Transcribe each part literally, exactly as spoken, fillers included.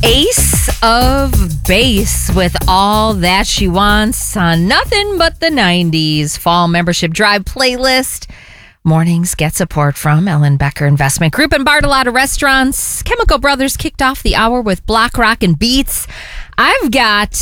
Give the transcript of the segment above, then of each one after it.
Ace of Base with All That She Wants on Nothing But the nineties Fall Membership Drive playlist. Mornings get support from Ellen Becker Investment Group and Bartolotta Restaurants. Chemical Brothers kicked off the hour with Block Rock and Beats. I've got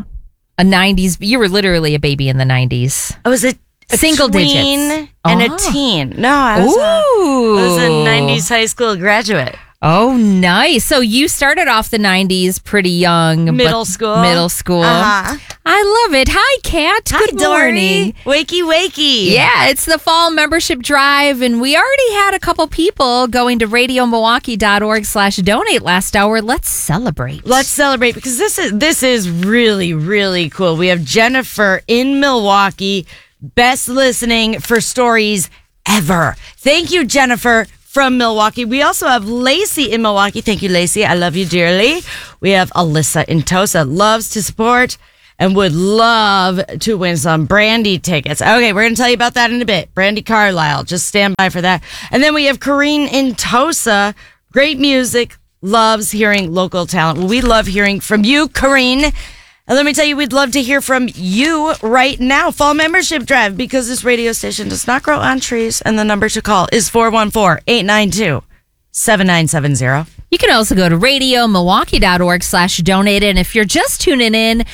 a nineties. You were literally a baby in the nineties. I was a, a single tween digits and oh. a teen. No, I was, a, I was a nineties high school graduate. Oh, nice. So you started off the nineties pretty young. Middle school. Middle school. Uh-huh. I love it. Hi, Kat. Hi, Good morning. Dory. Wakey, wakey. Yeah, it's the fall membership drive, and we already had a couple people going to radio milwaukee dot org slash donate last hour. Let's celebrate. Let's celebrate because this is this is really, really cool. We have Jennifer in Milwaukee, best listening for stories ever. Thank you, Jennifer. From Milwaukee. We also have Lacey in Milwaukee. Thank you, Lacey. I love you dearly. We have Alyssa in Tosa. Loves to support and would love to win some Brandy tickets. Okay, we're going to tell you about that in a bit. Brandy Carlisle. Just stand by for that. And then we have Corrine in Tosa. Great music. Loves hearing local talent. Well, we love hearing from you, Corrine. And let me tell you, we'd love to hear from you right now. Fall membership drive, because this radio station does not grow on trees. And the number to call is four one four, eight nine two, seven nine seven zero. You can also go to radio milwaukee dot org slash donate. And if you're just tuning in,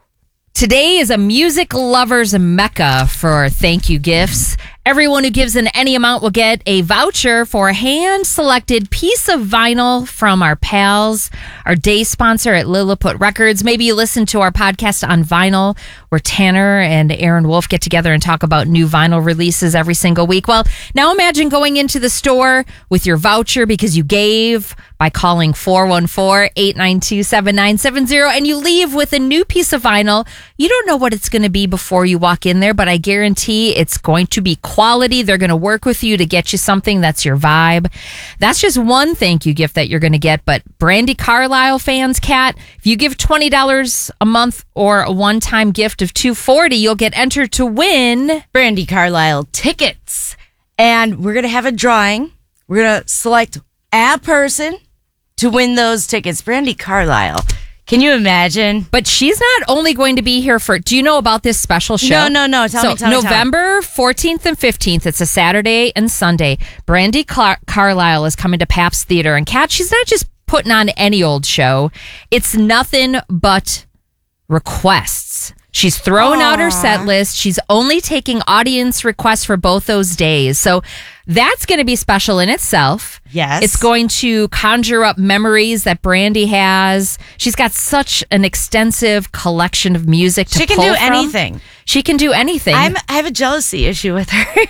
today is a music lover's mecca for thank you gifts. Everyone who gives in any amount will get a voucher for a hand-selected piece of vinyl from our pals, our day sponsor at Lilliput Records. Maybe you listen to our podcast on vinyl, where Tanner and Aaron Wolf get together and talk about new vinyl releases every single week. Well, now imagine going into the store with your voucher because you gave by calling four one four, eight nine two, seven nine seven zero, and you leave with a new piece of vinyl. You don't know what it's going to be before you walk in there, but I guarantee it's going to be quality. They're going to work with you to get you something that's your vibe. That's just one thank you gift that you're going to get. But Brandy Carlisle fans, Kat, if you give twenty dollars a month or a one-time gift of two hundred forty dollars, you'll get entered to win Brandy Carlisle tickets. And we're going to have a drawing. We're going to select a person to win those tickets. Brandy Carlisle. Can you imagine? But she's not only going to be here for... Do you know about this special show? No, no, no. Tell so me, tell me, November fourteenth and fifteenth, it's a Saturday and Sunday. Brandy Car- Carlisle is coming to Pabst Theater. And Kat, she's not just putting on any old show. It's nothing but requests. She's throwing Aww. out her set list. She's only taking audience requests for both those days. So that's going to be special in itself. Yes. It's going to conjure up memories that Brandy has. She's got such an extensive collection of music to She can pull do from. anything. She can do anything. I'm, I have a jealousy issue with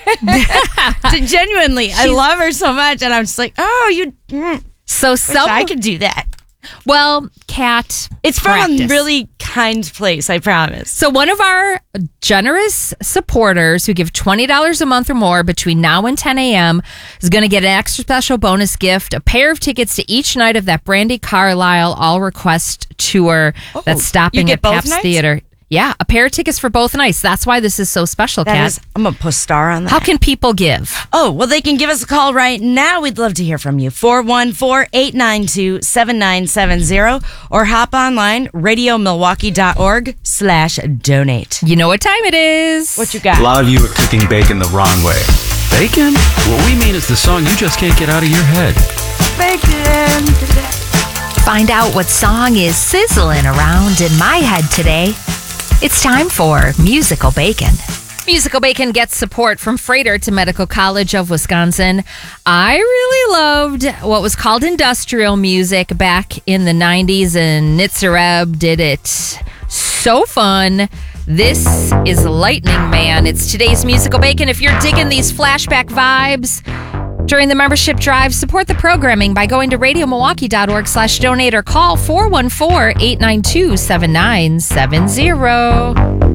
her. Genuinely. I love her so much. And I'm just like, oh, you... Mm, so some, I could do that. Well, Kat, it's from practice. a really kind place, I promise. So one of our generous supporters who give twenty dollars a month or more between now and ten a.m. is going to get an extra special bonus gift, a pair of tickets to each night of that Brandy Carlisle All Request Tour oh, that's stopping at Pabst nights? Theater. Yeah, a pair of tickets for both nights. That's why this is so special, that Kat. Is, I'm going to put a star on that. How can people give? Oh, well, they can give us a call right now. We'd love to hear from you. four one four, eight nine two, seven nine seven zero or hop online, radio milwaukee dot org slash donate. You know what time it is. What you got? A lot of you are cooking bacon the wrong way. Bacon? What we mean is the song you just can't get out of your head. Bacon. Find out what song is sizzling around in my head today. It's time for Musical Bacon. Musical Bacon gets support from Freighter to Medical College of Wisconsin. I really loved what was called industrial music back in the nineties, and Nitzareb did it so fun. This is Lightning Man. It's today's Musical Bacon. If you're digging these flashback vibes during the membership drive, support the programming by going to radio milwaukee dot org slash donate or call four one four, eight nine two, seven nine seven zero.